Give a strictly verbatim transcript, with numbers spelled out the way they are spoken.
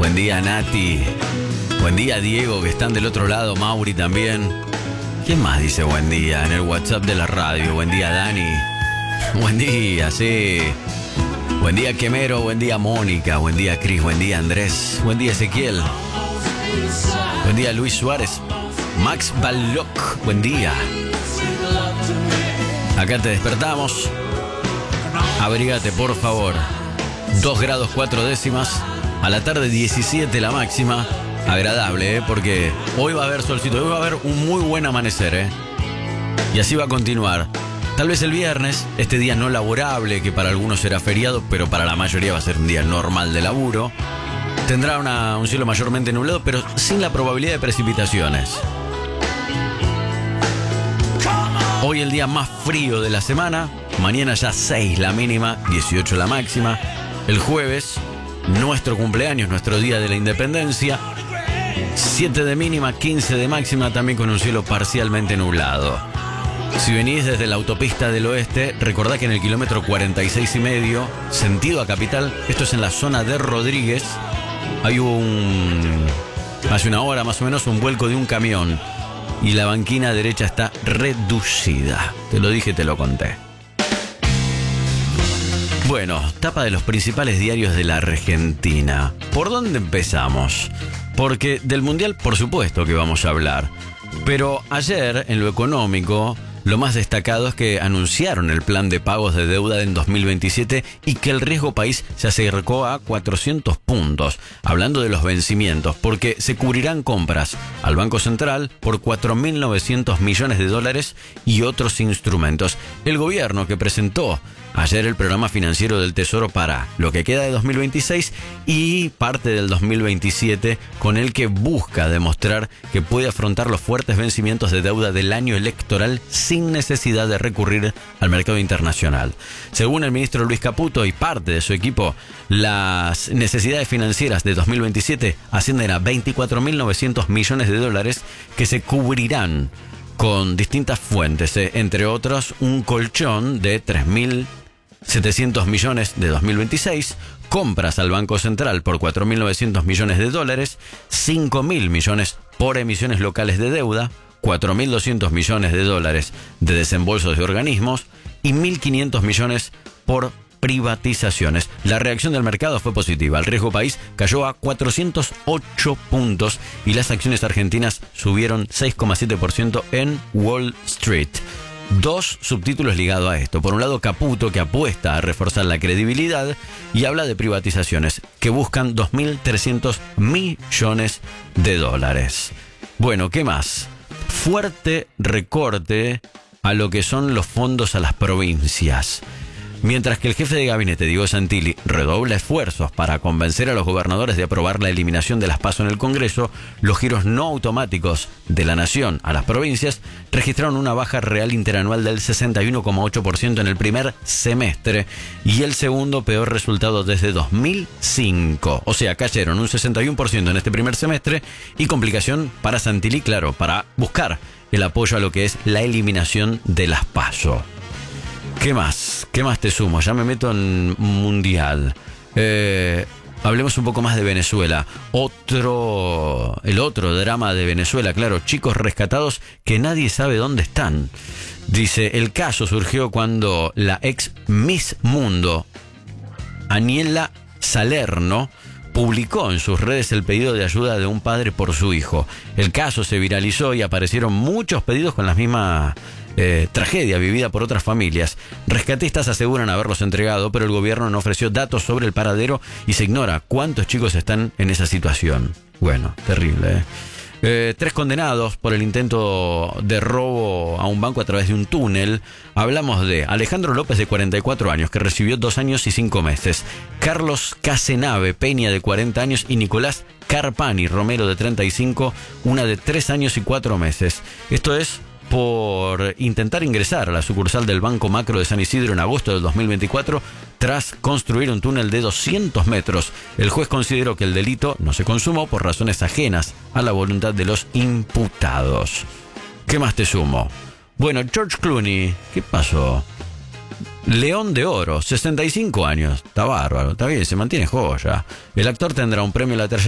Buen día, Nati. Buen día, Diego, que están del otro lado. Mauri también. ¿Quién más dice buen día en el WhatsApp de la radio? Buen día, Dani. Buen día, sí. Buen día, Quemero. Buen día, Mónica. Buen día, Cris. Buen día, Andrés. Buen día, Ezequiel. Buen día, Luis Suárez. Max Balloc. Buen día. Acá te despertamos. Abrígate, por favor. dos grados cuatro décimas. A la tarde diecisiete la máxima. Agradable, ¿eh? Porque hoy va a haber solcito. Hoy va a haber un muy buen amanecer, ¿eh? Y así va a continuar. Tal vez el viernes, este día no laborable, que para algunos será feriado, pero para la mayoría va a ser un día normal de laburo, tendrá una, un cielo mayormente nublado, pero sin la probabilidad de precipitaciones. Hoy el día más frío de la semana. Mañana ya seis la mínima, dieciocho la máxima. El jueves, nuestro cumpleaños, nuestro día de la independencia. siete de mínima, quince de máxima, también con un cielo parcialmente nublado. Si venís desde la autopista del oeste, recordá que en el kilómetro cuarenta y seis y medio, sentido a Capital, esto es en la zona de Rodríguez, hay un... hace una hora más o menos, un vuelco de un camión y la banquina derecha está reducida. Te lo dije, te lo conté. Bueno, tapa de los principales diarios de la Argentina. ¿Por dónde empezamos? Porque del Mundial, por supuesto que vamos a hablar. Pero ayer, en lo económico, lo más destacado es que anunciaron el plan de pagos de deuda en dos mil veintisiete y que el riesgo país se acercó a cuatrocientos puntos. Hablando de los vencimientos, porque se cubrirán compras al Banco Central por cuatro mil novecientos millones de dólares y otros instrumentos. El gobierno que presentó ayer el programa financiero del Tesoro para lo que queda de dos mil veintiséis y parte del dos mil veintisiete, con el que busca demostrar que puede afrontar los fuertes vencimientos de deuda del año electoral sin necesidad de recurrir al mercado internacional. Según el ministro Luis Caputo y parte de su equipo, las necesidades financieras de dos mil veintisiete ascienden a veinticuatro mil novecientos millones de dólares que se cubrirán con distintas fuentes, eh, entre otros un colchón de tres mil setecientos millones de dos mil veintiséis, compras al Banco Central por cuatro mil novecientos millones de dólares, cinco mil millones por emisiones locales de deuda, cuatro mil doscientos millones de dólares de desembolsos de organismos y mil quinientos millones por privatizaciones. La reacción del mercado fue positiva. El riesgo país cayó a cuatrocientos ocho puntos y las acciones argentinas subieron seis coma siete por ciento en Wall Street. Dos subtítulos ligados a esto. Por un lado, Caputo, que apuesta a reforzar la credibilidad y habla de privatizaciones que buscan dos mil trescientos millones de dólares. Bueno, ¿qué más? Fuerte recorte a lo que son los fondos a las provincias. Mientras que el jefe de gabinete, Diego Santilli, redobla esfuerzos para convencer a los gobernadores de aprobar la eliminación de las PASO en el Congreso, los giros no automáticos de la nación a las provincias registraron una baja real interanual del sesenta y uno coma ocho por ciento en el primer semestre y el segundo peor resultado desde dos mil cinco. O sea, cayeron un sesenta y uno por ciento en este primer semestre y complicación para Santilli, claro, para buscar el apoyo a lo que es la eliminación de las PASO. ¿Qué más? ¿Qué más te sumo? Ya me meto en mundial. Eh, hablemos un poco más de Venezuela. Otro, el otro drama de Venezuela, claro, chicos rescatados que nadie sabe dónde están. Dice, el caso surgió cuando la ex Miss Mundo, Aniela Salerno, publicó en sus redes el pedido de ayuda de un padre por su hijo. El caso se viralizó y aparecieron muchos pedidos con la misma eh, tragedia vivida por otras familias. Rescatistas aseguran haberlos entregado, pero el gobierno no ofreció datos sobre el paradero y se ignora cuántos chicos están en esa situación. Bueno, terrible, ¿eh? Eh, tres condenados por el intento de robo a un banco a través de un túnel. Hablamos de Alejandro López, de cuarenta y cuatro años, que recibió dos años y cinco meses. Carlos Casenave Peña, de cuarenta años, y Nicolás Carpani Romero, de treinta y cinco, una de tres años y cuatro meses. Esto es por intentar ingresar a la sucursal del Banco Macro de San Isidro en agosto del dos mil veinticuatro tras construir un túnel de doscientos metros. El juez consideró que el delito no se consumó por razones ajenas a la voluntad de los imputados. ¿Qué más te sumo? Bueno, George Clooney, ¿qué pasó? León de Oro, sesenta y cinco años. Está bárbaro, está bien, se mantiene joya. El actor tendrá un premio a la trayectoria